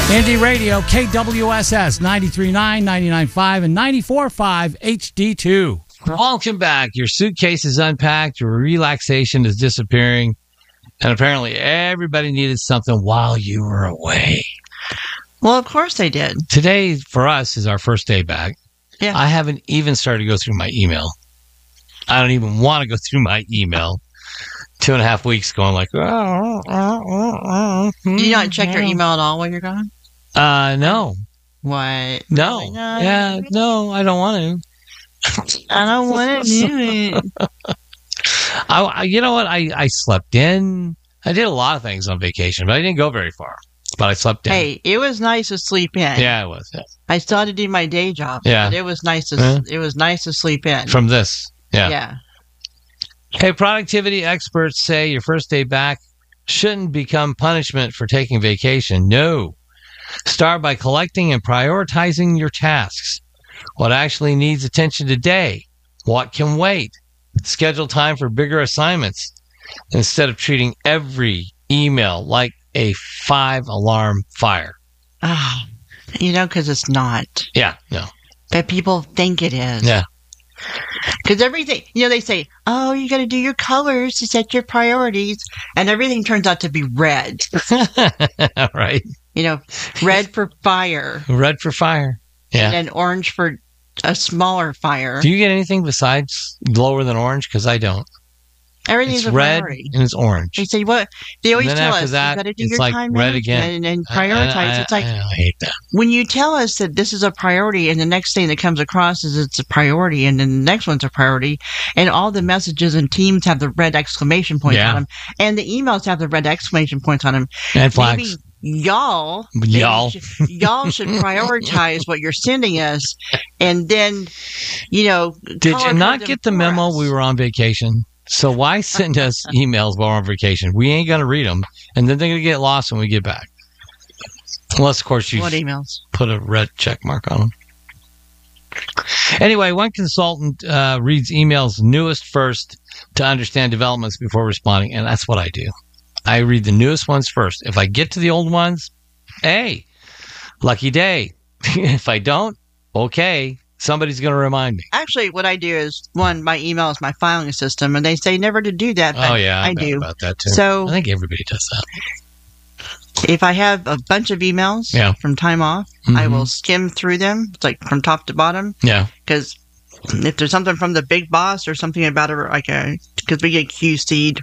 Indie Radio, KWSS 93.9, 99.5, and 94.5 HD2. Welcome back. Your suitcase is unpacked. Your relaxation is disappearing. And apparently everybody needed something while you were away. Well, of course they did. Today, for us, is our first day back. Yeah. I haven't even started to go through my email. I don't even want to go through my email. 2.5 weeks going like, Do you not check your email at all while you're gone? No. What? No. Yeah, no, I don't want to. I don't want to do it. You know what? I slept in. I did a lot of things on vacation, but I didn't go very far. But I slept in. Hey, it was nice to sleep in. Yeah, it was. Yeah. I still had to do my day job. Yeah. But it was nice to sleep in. From this. Yeah. Yeah. Hey, productivity experts say your first day back shouldn't become punishment for taking vacation. No. Start by collecting and prioritizing your tasks. What actually needs attention today? What can wait? Schedule time for bigger assignments instead of treating every email like a 5-alarm fire. Oh, because it's not. Yeah, no. But people think it is. Yeah. Because everything, they say, oh, you got to do your colors to set your priorities. And everything turns out to be red. Right. Red for fire. Red for fire. Yeah. And then orange for a smaller fire. Do you get anything besides lower than orange? Because I don't. Everything's it's a red priority. And it's orange. They say what? They always tell us, that, you got to do it's your like time red again. and prioritize. It's like, I hate that. When you tell us that this is a priority and the next thing that comes across is it's a priority and then the next one's a priority and all the messages and Teams have the red exclamation points on them and the emails have the red exclamation points on them. And flags. Maybe y'all should prioritize what you're sending us and then, Did you not get the memo we were on vacation? So why send us emails while we're on vacation? We ain't going to read them, and then they're going to get lost when we get back. Unless, of course, you put a red check mark on them. Anyway, one consultant reads emails newest first to understand developments before responding, and that's what I do. I read the newest ones first. If I get to the old ones, hey, lucky day. If I don't, okay. Somebody's going to remind me. Actually, what I do is, my email is my filing system, and they say never to do that. But I do. About that too. So I think everybody does that. If I have a bunch of emails from time off, I will skim through them. It's like from top to bottom. Yeah. Because if there's something from the big boss or something about it, because we get QC'd,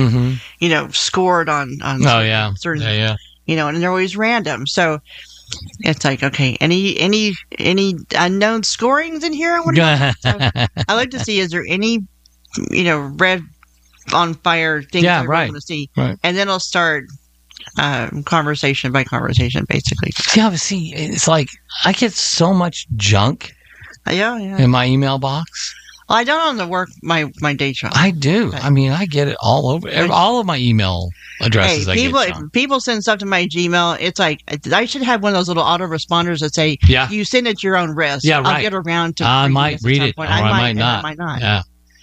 scored on certain, and they're always random. So it's like, okay, any unknown scorings in here? I like to see, is there any, red on fire things I want to see? Right. And then I'll start conversation by conversation, basically. See, it's like I get so much junk in my email box. Well, I don't on my day job. I do. I mean, I get it all over. All of my email addresses. People send stuff to my Gmail. It's like I should have one of those little autoresponders that say, "You send at your own risk." Yeah, right. I'll get around to. I might read it, or I might not. I might not. Yeah.